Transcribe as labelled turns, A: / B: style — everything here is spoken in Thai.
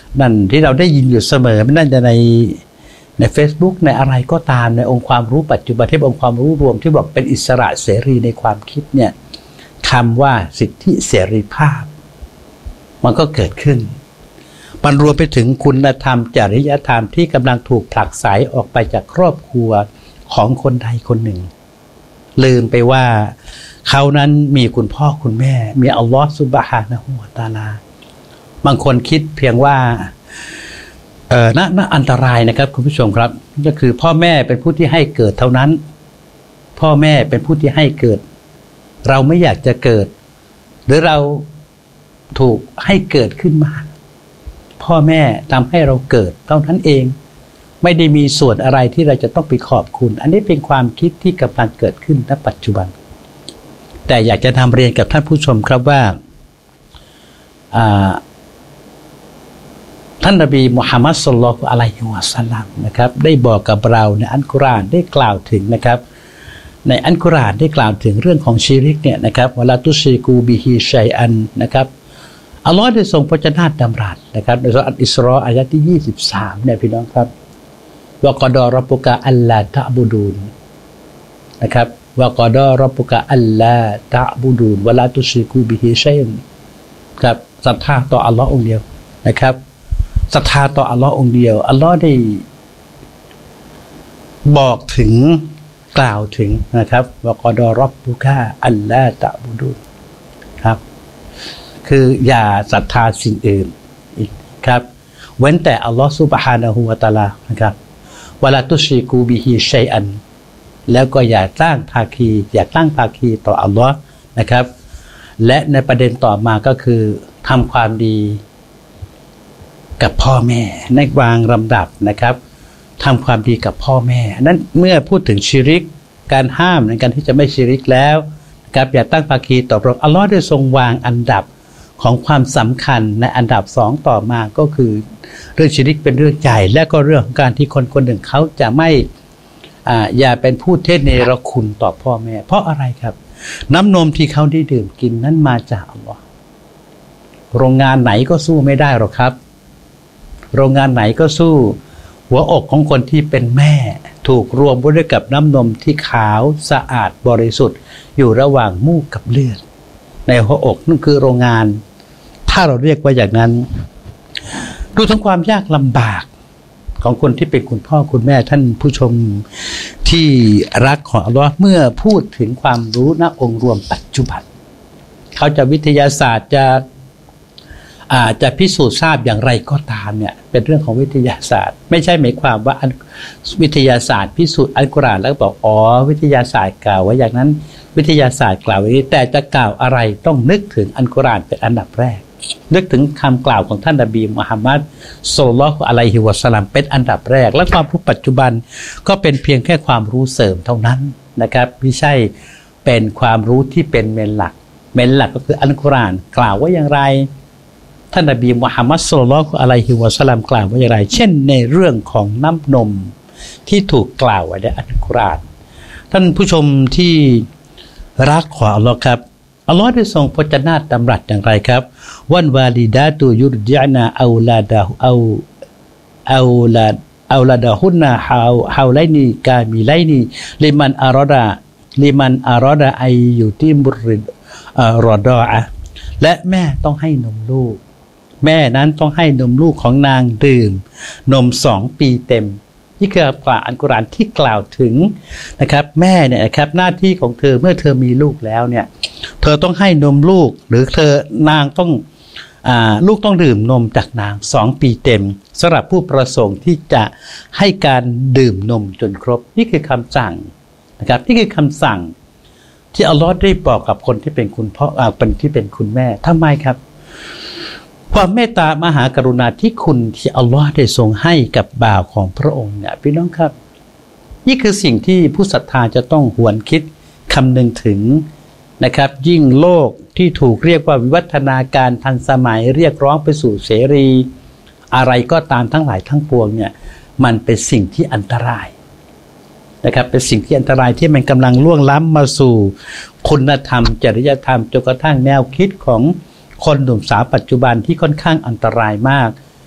A: นั่นที่เราได้ยินอยู่เสมอไม่นั่นจะใน Facebook ในอะไรก็ตามในองค์ความรู้ปัจจุบันที่องค์ความรู้รวมที่บอกเป็นอิสระเสรีในความคิดเนี่ยคำว่าสิทธิเสรีภาพมันก็เกิดขึ้นมันรวมไปถึงคุณธรรมจริยธรรมที่กำลังถูกผลักไสออกไปจากครอบครัวของคนใดคนหนึ่งลืมไปว่าเขานั้นมีคุณพ่อคุณแม่มีอัลลอฮฺซุบฮานะฮูวะตะอาลาบางคนคิดเพียงว่าน่าอันตรายนะครับคุณผู้ชมครับก็คือพ่อแม่เป็นผู้ที่ให้เกิดเท่านั้นพ่อแม่เป็นผู้ที่ให้เกิดเราไม่อยากจะเกิดหรือเราถูกให้เกิดขึ้นมาพ่อแม่ทำให้เราเกิดเท่านั้นเองไม่ได้มีส่วนอะไรที่เราจะต้องไปขอบคุณอันนี้เป็นความคิดที่กำลังเกิดขึ้นณปัจจุบันแต่อยากจะทำเรียนกับท่านผู้ชมครับว่าท่านนบีมุฮัมมัดศ็อลลัลลอฮุอะลัยฮิวะซัลลัมนะครับได้บอกกับเราในอัลกุรอานได้กล่าวถึงนะครับในอัลกุรอานได้กล่าวถึงเรื่องของชิริกเนี่ยนะครับวะลาตุชิกูบิฮิชัยอันนะครับอัลลอฮ์ได้ทรงพระเจ้าดำรัสนะครับในสุราะห์อัลอิสรออายะที่23เนี่ยพี่น้องครับวะกอดอร็อบบุกะอัลลาตะอ์บุดูนนะครับวะกอดอร็อบบุกะอัลลาตะอ์บุดูนวะลาตุชิกูบิฮิชัยอันครับศรัทธาต่ออัลลอฮ์องค์เดียวนะครับศรัทธาต่ออัลลอฮ์องค์เดียวอัลลอฮ์ได้บอกถึงกล่าวถึงนะครับวะกอดอร็อบบุกะอัลลาตะอ์บุดูนครับคืออย่าศรัทธาสิ่งอื่นอีกครับเว้นแต่อัลลอฮ์ซุบฮานะฮูวะตะอาลานะครับวะลาตุชิกูบิฮิชัยอันแล้วก็อย่าตั้งภาคีต่ออัลลอฮ์นะครับและในประเด็นต่อมาก็คือทำความดีกับพ่อแม่ในวางลำดับนะครับทำความดีกับพ่อแม่นั้นเมื่อพูดถึงชิริกการห้ามในการที่จะไม่ชิริกแล้วนะครับอย่าตั้งภาคีต่อพระองค์อัลลอฮ์ได้ทรงวางอันดับของความสำคัญในอันดับ2ต่อมาก็คือเรื่องชิริกเป็นเรื่องใหญ่และก็เรื่องของการที่คนคนหนึ่งเขาจะไม่อย่าเป็นผู้เทศเนรคุณต่อพ่อแม่เพราะอะไรครับน้ำนมที่เขาได้ดื่มกินนั้นมาจากอัลลอฮ์โรงงานไหนก็สู้ไม่ได้หรอกครับโรงงานไหนก็สู้หัวอกของคนที่เป็นแม่ถูกรวมไว้ด้วยกับน้ำนมที่ขาวสะอาดบริสุทธิ์อยู่ระหว่างมูกกับเลือดในหัวอกนั่นคือโรงงานถ้าเราเรียกว่าอย่างนั้นดูทั้งความยากลำบากของคนที่เป็นคุณพ่อคุณแม่ท่านผู้ชมที่รักของอัลเลาะห์เมื่อพูดถึงความรู้ณองค์รวมปัจจุบันเขาจะวิทยาศาสตร์จะพิสูจน์ทราบอย่างไรก็ตามเนี่ยเป็นเรื่องของวิทยาศาสตร์ไม่ใช่หมายความว่าวิทยาศาสตร์พิสูจน์อัลกุรอานแล้วบอกวิทยาศาสตร์กล่าวไว้อย่างนั้นวิทยาศาสตร์กล่าวไว้แต่จะกล่าวอะไรต้องนึกถึงอัลกุรอานเป็นอันดับแรกนึกถึงคำกล่าวของท่านนบีมุฮัมมัดศ็อลลัลลอฮุอะลัยฮิวะซัลลัมเป็นอันดับแรกและความรู้ปัจจุบันก็เป็นเพียงแค่ความรู้เสริมเท่านั้นนะครับไม่ใช่เป็นความรู้ที่เป็นเมนหลักก็คืออัลกุรอานกล่าวว่าอย่างไรท่านนบีมุฮัมมัดศ็อลลัลลอฮุอะลัยฮิวะซัลลัมกล่าวว่าอย่างไรเช่นในเรื่องของน้ำนมที่ถูกกล่าวไว้ในอัลกุรอานท่านผู้ชมที่รักของอัลเลาะห์ครับอัลลอฮ์ได้ทรงพจนาตดำรัสอย่างไรครับวันวาลิดาตุยุรจิอนาเอาลาดะดะฮุนนาฮาวไลนีกามิไลนีลิมันอารอดะไออยู่ที่มุริดรอดออะและแม่ต้องให้นมลูกแม่นั้นต้องให้นมลูกของนางดื่มนม2 ปีเต็มนี่คืออัลกุรอานที่กล่าวถึงนะครับแม่เนี่ยนะครับหน้าที่ของเธอเมื่อเธอมีลูกแล้วเนี่ยเธอต้องให้นมลูกหรือนางต้องลูกต้องดื่มนมจากนาง2 ปีเต็มสำหรับผู้ประสงค์ที่จะให้การดื่มนมจนครบนี่คือคำสั่งนะครับนี่คือคำสั่งที่อัลลอฮ์ได้บอกกับคนที่เป็นคุณพ่อเป็นที่เป็นคุณแม่ทำไมครับความเมตตามหากรุณาธิคุณที่อัลลอฮ์ได้ทรงให้กับบ่าวของพระองค์เนี่ยพี่น้องครับนี่คือสิ่งที่ผู้ศรัทธาจะต้องหวนคิดคำนึงถึงนะครับยิ่งโลกที่ถูกเรียกว่าวิวัฒนาการทันสมัยเรียกร้องไปสู่เสรีอะไรก็ตามทั้งหลายทั้งปวงเนี่ยมันเป็นสิ่งที่อันตรายนะครับเป็นสิ่งที่อันตรายที่มันกำลังล่วงล้ำมาสู่คุณธรรมจริยธรรมจนกระทั่งแนวคิดของคนหนุ่มสาวปัจจุบันที่ค่อนข้างอันตรายมาก